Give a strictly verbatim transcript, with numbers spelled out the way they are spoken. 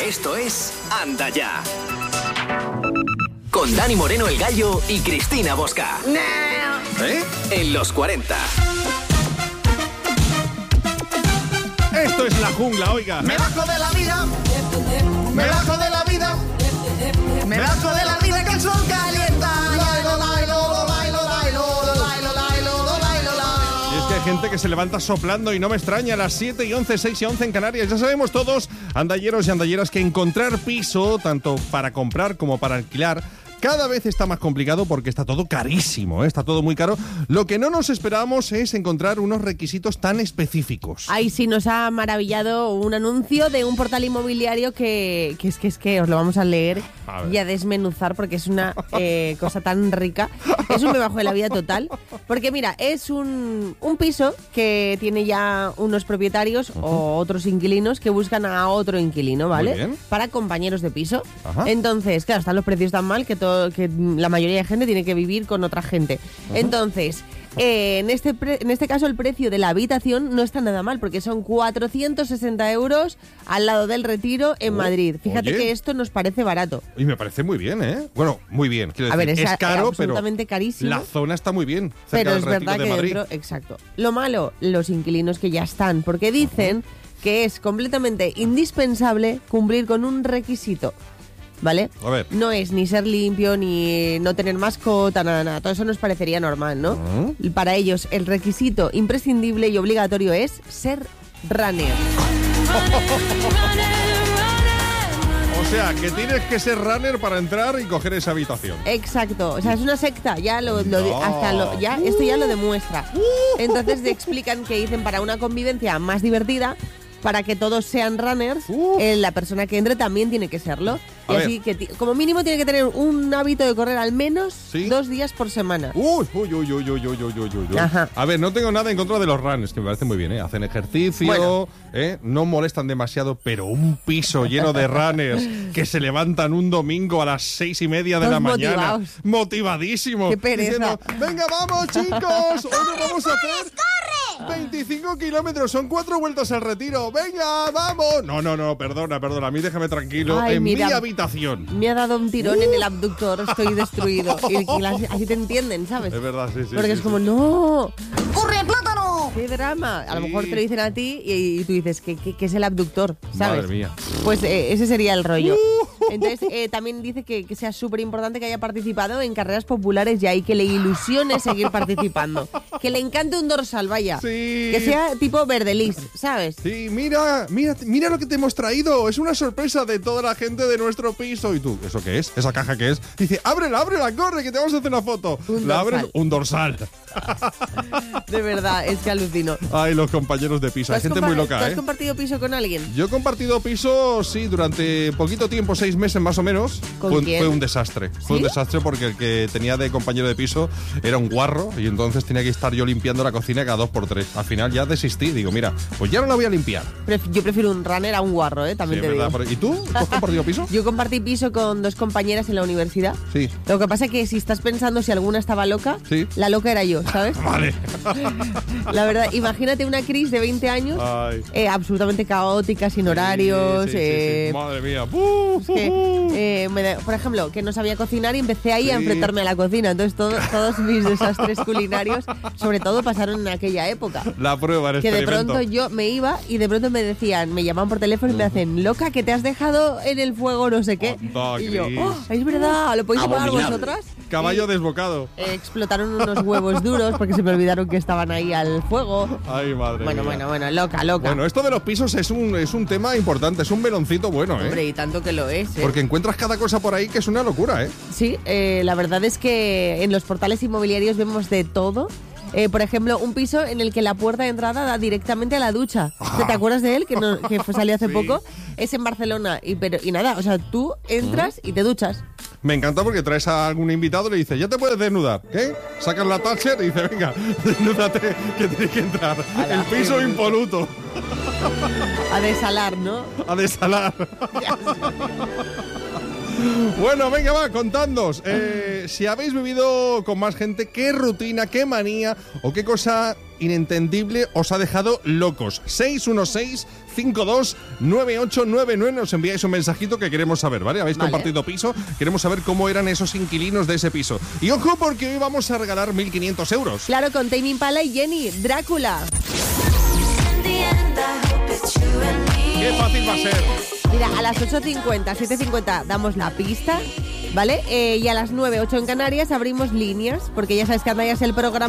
Esto es Anda Ya. Con Dani Moreno el Gallo y Cristina Bosca. ¿Eh? En los cuarenta. Esto es la jungla, oiga. Me bajo de la vida. Me bajo de la vida. Me bajo de la vida que el sol calienta. Y es que hay gente que se levanta soplando y no me extraña. A las siete y once, seis y once en Canarias. Ya sabemos todos, andalleros y andalleras, que encontrar piso, tanto para comprar como para alquilar, cada vez está más complicado porque está todo carísimo, ¿eh? Está todo muy caro. Lo que no nos esperábamos es encontrar unos requisitos tan específicos. Ahí sí nos ha maravillado un anuncio de un portal inmobiliario que, que es que es que os lo vamos a leer a y a desmenuzar porque es una eh, cosa tan rica. Es un me bajo de la vida total. Porque mira, es un, un piso que tiene ya unos propietarios uh-huh. o otros inquilinos que buscan a otro inquilino, ¿vale? Muy bien. Para compañeros de piso. Ajá. Entonces, claro, están los precios tan mal que todo que la mayoría de gente tiene que vivir con otra gente. Uh-huh. Entonces, eh, en, este pre- en este caso el precio de la habitación no está nada mal porque son cuatrocientos sesenta euros al lado del Retiro en oh, Madrid. Fíjate oye. que esto nos parece barato. Y me parece muy bien, ¿eh? Bueno, muy bien. Quiero A decir, ver, es, es caro, absolutamente pero carísimo. la zona está muy bien. Cerca Pero del es Retiro verdad de que Madrid. dentro, exacto. Lo malo, los inquilinos que ya están, porque dicen uh-huh. que es completamente indispensable cumplir con un requisito. ¿Vale? A ver. No es ni ser limpio, ni no tener mascota, nada, nada. Todo eso nos parecería normal, ¿no? Uh-huh. Para ellos, el requisito imprescindible y obligatorio es ser runner. O sea, que tienes que ser runner para entrar y coger esa habitación. Exacto. O sea, es una secta. Ya lo, lo no. hasta lo, ya esto ya lo demuestra. Entonces te explican que dicen para una convivencia más divertida, para que todos sean runners, eh, la persona que entre también tiene que serlo. Y A así ver. que, como mínimo, tiene que tener un hábito de correr al menos ¿Sí? dos días por semana. Uy, uy, uy, uy, uy, uy, uy, uy, uy. Ajá. A ver, no tengo nada en contra de los runners, que me parece muy bien, ¿eh? Hacen ejercicio, Bueno. ¿eh? No molestan demasiado, pero un piso lleno de runners que se levantan un domingo a las seis y media de Todos la mañana. motivados. Motivadísimos. Qué pereza. Diciendo, venga, vamos, chicos. Hoy nos vamos a hacer veinticinco kilómetros. Son cuatro vueltas al Retiro. Venga, vamos. No, no, no, perdona, perdona. A mí déjame tranquilo. Ay, en mira, mi habitación. Me ha dado un tirón uh. en el abductor. Estoy destruido. Y, y las, así te entienden, ¿sabes? Es verdad, sí, sí. Porque sí, es sí. como, no. ¡Corre, plátano! ¡Qué drama! A lo Sí. mejor te lo dicen a ti y, y tú dices que, que, que es el abductor, ¿sabes? Madre mía. Pues eh, ese sería el rollo. Uh. Entonces, eh, también dice que, que sea súper importante que haya participado en carreras populares ya y que le ilusione seguir participando. Que le encante un dorsal, vaya. Sí. Que sea tipo Verdelis, ¿sabes? Sí, mira, mira, mira lo que te hemos traído. Es una sorpresa de toda la gente de nuestro piso. ¿Y tú? ¿Eso qué es? ¿Esa caja qué es? Dice, ábrela, ábrela, corre, que te vamos a hacer una foto. Un la dorsal. abren, un dorsal. De verdad, es que alucino. Ay, los compañeros de piso. Hay gente muy ¿Tú loca, has ¿eh? compartido piso con alguien? Yo he compartido piso, sí, durante poquito tiempo, seis meses más o menos. ¿Con Fue, quién? fue un desastre. Fue un ¿Sí? desastre porque el que tenía de compañero de piso era un guarro y entonces tenía que estar yo limpiando la cocina cada dos por tres. Al final ya desistí. Digo, mira, pues ya no la voy a limpiar. Pref- yo prefiero un runner a un guarro, ¿eh? También Sí, te digo. ¿verdad? ¿Y tú? ¿Tú has compartido piso? Yo compartí piso con dos compañeras en la universidad. Sí. Lo que pasa es que si estás pensando si alguna estaba loca, Sí. la loca era yo, ¿sabes? Vale. La verdad, imagínate una Cris de veinte años, Ay. eh, absolutamente caótica, sin horarios. Sí, sí, sí, eh, sí. Madre mía. Uh, que, uh, uh. eh, me da- por ejemplo, que no sabía cocinar y empecé ahí a Sí. enfrentarme a la cocina. Entonces todo- todos mis desastres culinarios, sobre todo, pasaron en aquella época. La prueba, el Que de experimento. pronto yo me iba y de pronto me decían, me llamaban por teléfono y me hacen, loca, que te has dejado en el fuego no sé qué. Anda, Y yo, Cris. oh, es verdad, ¿lo podéis probar Abominable. vosotras? Caballo Y, desbocado. eh, explotaron unos huevos duros porque se me olvidaron que estaban ahí al fuego. Ay, madre Bueno, mía. bueno, bueno, loca, loca. Bueno, esto de los pisos es un, es un tema importante, es un meloncito bueno, ¿eh? Hombre, y tanto que lo es, ¿eh? Porque encuentras cada cosa por ahí que es una locura, ¿eh? Sí, eh, la verdad es que en los portales inmobiliarios vemos de todo. Eh, por ejemplo, un piso en el que la puerta de entrada da directamente a la ducha. ¿Te acuerdas de él? Que, no- que fue- salió hace Sí. poco. Es en Barcelona. Y, pero, y nada, o sea, tú entras y te duchas. Me encanta porque traes a algún invitado y le dices, ya te puedes desnudar. ¿Qué? Sacas la Thatcher y dices, venga, desnúdate, que tienes que entrar. Ala, El piso qué impoluto. A desalar, ¿no? A desalar. Bueno, venga, va, contadnos. Eh, si habéis vivido con más gente, ¿qué rutina, qué manía o qué cosa inentendible os ha dejado locos. seis uno seis, cinco dos nueve ocho nueve nueve. Nos enviáis un mensajito que queremos saber, ¿vale? Habéis Vale. compartido piso, queremos saber cómo eran esos inquilinos de ese piso. Y ojo, porque hoy vamos a regalar mil quinientos euros. Claro, con Tame Impala y Jenny, Drácula. Qué fácil va a ser. Mira, a las ocho cincuenta, siete cincuenta damos la pista, ¿vale? Eh, y a las nueve, ocho en Canarias abrimos líneas, porque ya sabes que Andaya es el programa